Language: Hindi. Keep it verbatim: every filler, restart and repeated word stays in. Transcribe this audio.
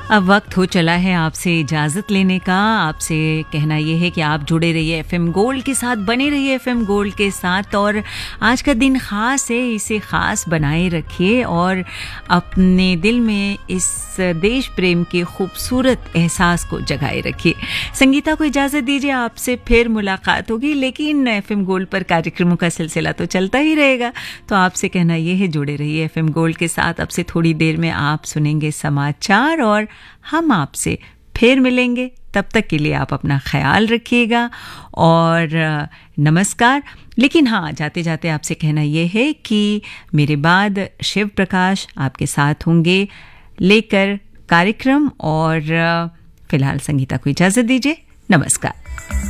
अब वक्त हो चला है आपसे इजाज़त लेने का। आपसे कहना यह है कि आप जुड़े रहिए एफएम गोल्ड के साथ, बने रहिए एफएम गोल्ड के साथ। और आज का दिन ख़ास है, इसे ख़ास बनाए रखिए और अपने दिल में इस देश प्रेम के खूबसूरत एहसास को जगाए रखिए। संगीता को इजाज़त दीजिए, आपसे फिर मुलाकात होगी, लेकिन एफएम गोल्ड पर कार्यक्रमों का सिलसिला तो चलता ही रहेगा। तो आपसे कहना यह है, जुड़े रहिए एफएम गोल्ड के साथ। अब से थोड़ी देर में आप सुनेंगे समाचार और हम आपसे फिर मिलेंगे। तब तक के लिए आप अपना ख्याल रखिएगा और नमस्कार। लेकिन हाँ, जाते जाते आपसे कहना यह है कि मेरे बाद शिव प्रकाश आपके साथ होंगे लेकर कार्यक्रम। और फिलहाल संगीता को इजाज़त दीजिए। नमस्कार।